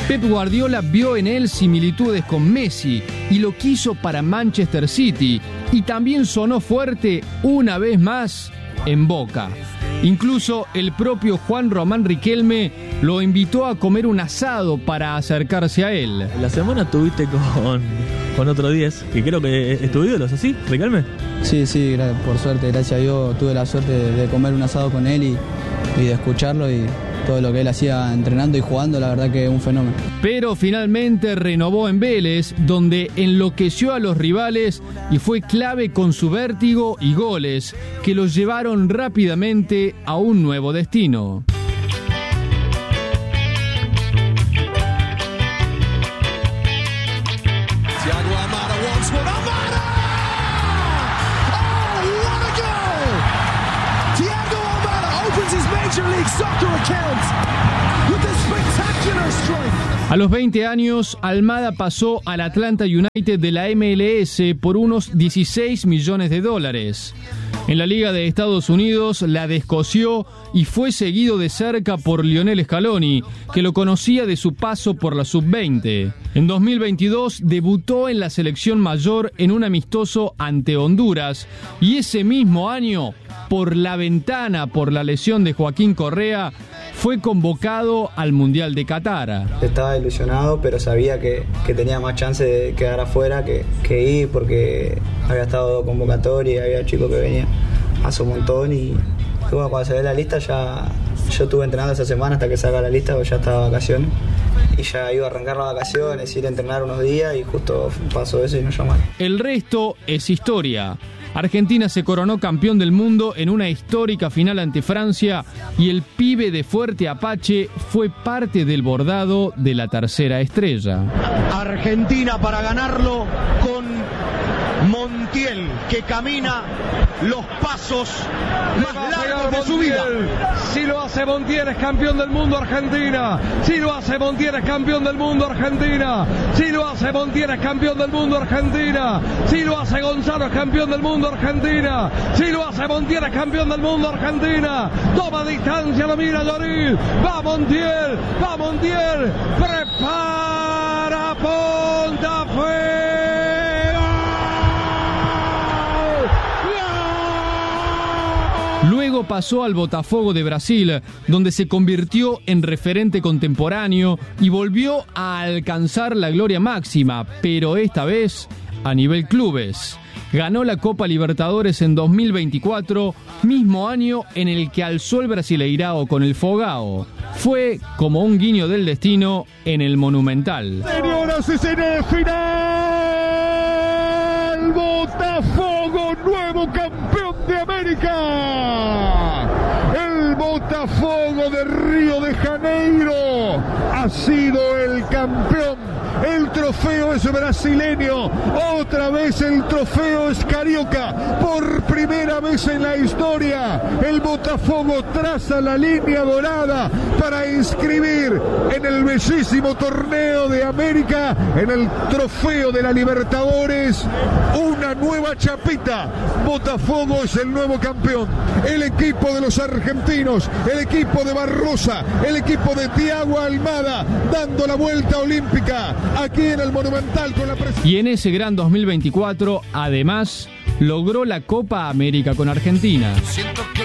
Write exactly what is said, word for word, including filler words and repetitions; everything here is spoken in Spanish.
Pep Guardiola vio en él similitudes con Messi y lo quiso para Manchester City, y también sonó fuerte una vez más en Boca. Incluso el propio Juan Román Riquelme lo invitó a comer un asado para acercarse a él. La semana estuviste con, con otro diez, que creo que es tu ídolo, ¿es así, Riquelme? Sí, sí, por suerte, gracias a Dios tuve la suerte de, de comer un asado con él y, y de escucharlo, y todo lo que él hacía entrenando y jugando, la verdad que es un fenómeno. Pero finalmente renovó en Vélez, donde enloqueció a los rivales y fue clave con su vértigo y goles, que los llevaron rápidamente a un nuevo destino. Thiago Almada wants one. Almada! Oh, what a goal! Thiago Almada opens his Major League Soccer account with a spectacular strike. A los veinte años, Almada pasó al Atlanta United de la M L S por unos dieciséis millones de dólares. En la Liga de Estados Unidos la descosió y fue seguido de cerca por Lionel Scaloni, que lo conocía de su paso por la sub veinte. En dos mil veintidós debutó en la selección mayor en un amistoso ante Honduras, y ese mismo año, por la ventana por la lesión de Joaquín Correa, fue convocado al Mundial de Qatar. Estaba ilusionado, pero sabía que, que tenía más chance de quedar afuera que, que ir, porque había estado convocatoria y había chicos que venían hace un montón. Y bueno, cuando se ve la lista, ya yo estuve entrenando esa semana hasta que salga la lista, porque ya estaba de vacaciones. Y ya iba a arrancar las vacaciones, ir a entrenar unos días, y justo pasó eso y nos llamaron. El resto es historia. Argentina se coronó campeón del mundo en una histórica final ante Francia, y el pibe de Fuerte Apache fue parte del bordado de la tercera estrella. Argentina para ganarlo con Montiel, que camina los pasos más largos de su vida. Si lo hace Montiel es campeón del mundo Argentina. Si lo hace Montiel es campeón del mundo Argentina. Si lo hace Montiel es campeón del mundo Argentina. Si lo hace Gonzalo es campeón del mundo Argentina. Si lo hace Montiel es campeón del mundo Argentina. Toma distancia, lo mira Lloril. Va Montiel, va Montiel. Prepara, punta, fuego. Luego pasó al Botafogo de Brasil, donde se convirtió en referente contemporáneo y volvió a alcanzar la gloria máxima, pero esta vez a nivel clubes. Ganó la Copa Libertadores en dos mil veinticuatro, mismo año en el que alzó el Brasileirao con el Fogao. Fue como un guiño del destino en el Monumental. Señoras y señores, final. Botafogo, nuevo campeón de América. El Botafogo de Río de Janeiro ha sido el campeón. El trofeo es brasileño, otra vez el trofeo es carioca. Por primera vez en la historia, el Botafogo traza la línea dorada para inscribir en el bellísimo torneo de América, en el trofeo de la Libertadores, una nueva chapita. Botafogo es el nuevo campeón. El equipo de los argentinos, el equipo de Barrosa, el equipo de Thiago Almada, dando la vuelta olímpica aquí en el Monumental con la presencia. Y en ese gran dos mil veinticuatro, además, logró la Copa América con Argentina.